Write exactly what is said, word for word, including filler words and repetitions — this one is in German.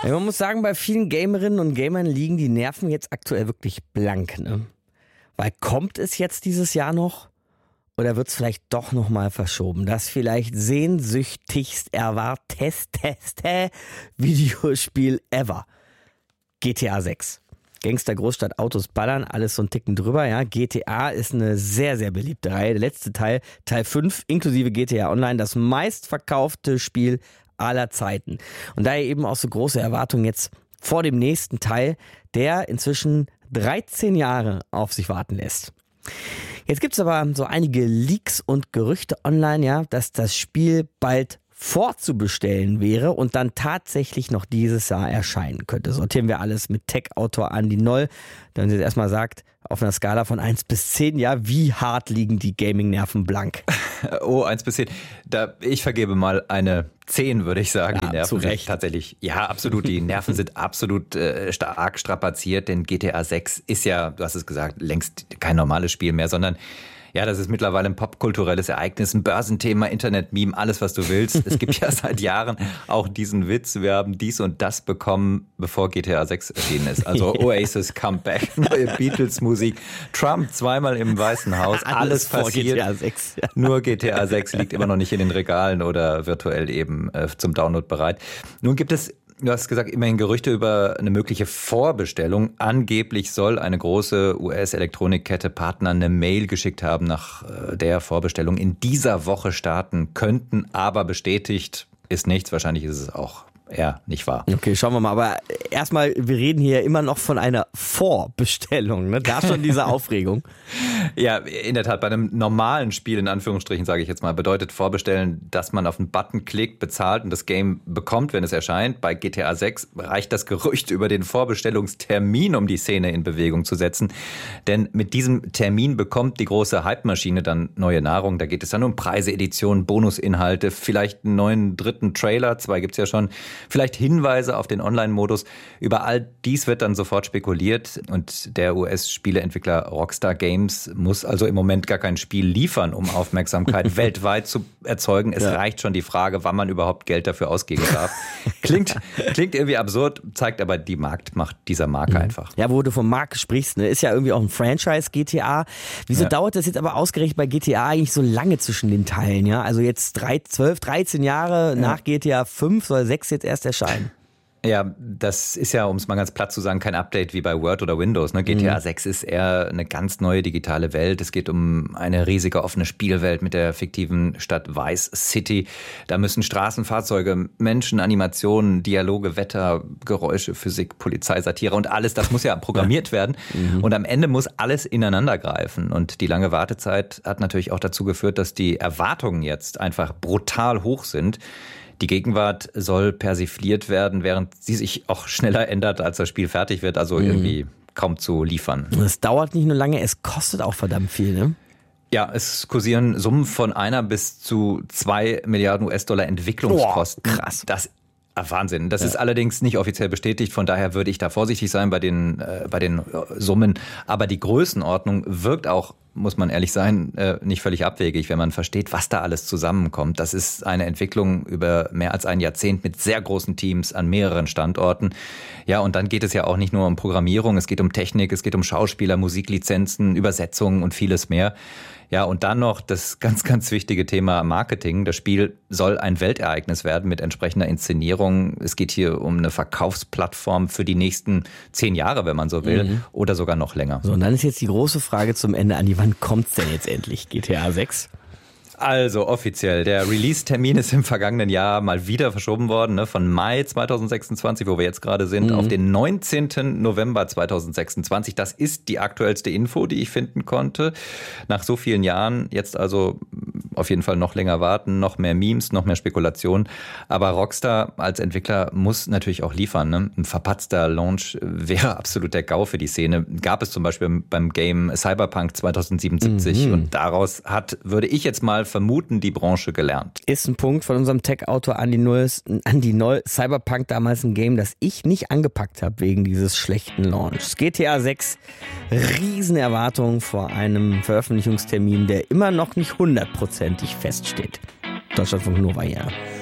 Ja, man muss sagen, bei vielen Gamerinnen und Gamern liegen die Nerven jetzt aktuell wirklich blank, ne? Weil kommt es jetzt dieses Jahr noch? Oder wird es vielleicht doch nochmal verschoben? Das vielleicht sehnsüchtigst erwarteste Videospiel ever. G T A sechs. Gangster, Großstadt, Autos, Ballern, alles so ein Ticken drüber. Ja. G T A ist eine sehr, sehr beliebte Reihe. Der letzte Teil, Teil fünf, inklusive G T A Online, das meistverkaufte Spiel aller Zeiten. Und daher eben auch so große Erwartungen jetzt vor dem nächsten Teil, der inzwischen dreizehn Jahre auf sich warten lässt. Jetzt gibt es aber so einige Leaks und Gerüchte online, ja, dass das Spiel bald vorzubestellen wäre und dann tatsächlich noch dieses Jahr erscheinen könnte. Sortieren wir alles mit Tech-Autor Andi Noll, der uns jetzt erstmal sagt, auf einer Skala von eins bis zehn, ja, wie hart liegen die Gaming-Nerven blank? Oh, eins bis zehn. Da, ich vergebe mal eine zehn, würde ich sagen. Ja, die Nerven zu Recht. sind tatsächlich, ja, absolut. Die Nerven sind absolut äh, stark strapaziert, denn G T A sechs ist ja, du hast es gesagt, längst kein normales Spiel mehr, sondern ja, das ist mittlerweile ein popkulturelles Ereignis, ein Börsenthema, Internet-Meme, alles, was du willst. Es gibt ja seit Jahren auch diesen Witz, wir haben dies und das bekommen, bevor G T A sechs erschienen ist. Also Oasis Comeback, neue Beatles-Musik, Trump zweimal im Weißen Haus, alles, alles vor passiert. G T A sechs. Ja. Nur G T A sechs liegt immer noch nicht in den Regalen oder virtuell eben äh, zum Download bereit. Nun gibt es, du hast gesagt, immerhin Gerüchte über eine mögliche Vorbestellung. Angeblich soll eine große U S-Elektronikkette Partner eine Mail geschickt haben, nach der Vorbestellung in dieser Woche starten könnten, aber bestätigt ist nichts. Wahrscheinlich ist es auch eher nicht wahr. Okay, schauen wir mal. Aber erstmal, wir reden hier immer noch von einer Vorbestellung, ne? Da schon diese Aufregung. Ja, in der Tat, bei einem normalen Spiel, in Anführungsstrichen sage ich jetzt mal, bedeutet Vorbestellen, dass man auf einen Button klickt, bezahlt und das Game bekommt, wenn es erscheint. Bei G T A sechs reicht das Gerücht über den Vorbestellungstermin, um die Szene in Bewegung zu setzen. Denn mit diesem Termin bekommt die große Hype-Maschine dann neue Nahrung. Da geht es dann um Preise, Editionen, Bonusinhalte, vielleicht einen neuen dritten Trailer, zwei gibt's ja schon, vielleicht Hinweise auf den Online-Modus. Über all dies wird dann sofort spekuliert und der U S-Spieleentwickler Rockstar Games muss also im Moment gar kein Spiel liefern, um Aufmerksamkeit weltweit zu erzeugen. Es ja. reicht schon die Frage, wann man überhaupt Geld dafür ausgeben darf. Klingt, klingt irgendwie absurd, zeigt aber die Marktmacht dieser Marke mhm. einfach. Ja, wo du vom Markt sprichst, ne, ist ja irgendwie auch ein Franchise G T A. Wieso ja. dauert das jetzt aber ausgerechnet bei G T A eigentlich so lange zwischen den Teilen? Ja, also jetzt drei, zwölf, dreizehn Jahre ja. nach G T A fünf soll sechs jetzt erst erscheinen. Ja, das ist ja, um es mal ganz platt zu sagen, kein Update wie bei Word oder Windows. Ne? G T A sechs ist eher eine ganz neue digitale Welt. Es geht um eine riesige offene Spielwelt mit der fiktiven Stadt Vice City. Da müssen Straßen, Fahrzeuge, Menschen, Animationen, Dialoge, Wetter, Geräusche, Physik, Polizei, Satire und alles, das muss ja programmiert werden. Mhm. Und am Ende muss alles ineinander greifen. Und die lange Wartezeit hat natürlich auch dazu geführt, dass die Erwartungen jetzt einfach brutal hoch sind. Die Gegenwart soll persifliert werden, während sie sich auch schneller ändert, als das Spiel fertig wird. Also irgendwie mhm. kaum zu liefern. Es dauert nicht nur lange, es kostet auch verdammt viel, ne? Ja, es kursieren Summen von einer bis zu zwei Milliarden U S-Dollar Entwicklungskosten. Boah, krass. Das Wahnsinn. Das ja. ist allerdings nicht offiziell bestätigt. Von daher würde ich da vorsichtig sein bei den, äh, bei den Summen. Aber die Größenordnung wirkt auch, muss man ehrlich sein, äh, nicht völlig abwegig, wenn man versteht, was da alles zusammenkommt. Das ist eine Entwicklung über mehr als ein Jahrzehnt mit sehr großen Teams an mehreren Standorten. Ja, und dann geht es ja auch nicht nur um Programmierung, es geht um Technik, es geht um Schauspieler, Musiklizenzen, Übersetzungen und vieles mehr. Ja, und dann noch das ganz, ganz wichtige Thema Marketing. Das Spiel soll ein Weltereignis werden mit entsprechender Inszenierung. Es geht hier um eine Verkaufsplattform für die nächsten zehn Jahre, wenn man so will, mhm. oder sogar noch länger. So, und dann ist jetzt die große Frage zum Ende, Andi, wann kommt's denn jetzt endlich, G T A sechs? Also offiziell, der Release-Termin ist im vergangenen Jahr mal wieder verschoben worden, ne, von Mai zweitausendsechsundzwanzig, wo wir jetzt gerade sind, mhm. auf den neunzehnten November zweitausendsechsundzwanzig. Das ist die aktuellste Info, die ich finden konnte. Nach so vielen Jahren jetzt also auf jeden Fall noch länger warten, noch mehr Memes, noch mehr Spekulationen. Aber Rockstar als Entwickler muss natürlich auch liefern. Ne? Ein verpatzter Launch wäre absolut der GAU für die Szene. Gab es zum Beispiel beim Game Cyberpunk zweitausendsiebenundsiebzig. Mhm. Und daraus hat, würde ich jetzt mal vermuten, die Branche gelernt. Ist ein Punkt von unserem Tech-Autor Andi Noll, Andi Noll. Cyberpunk damals ein Game, das ich nicht angepackt habe wegen dieses schlechten Launchs. G T A sechs, Riesenerwartungen vor einem Veröffentlichungstermin, der immer noch nicht hundertprozentig feststeht. Deutschlandfunk Nova, ja.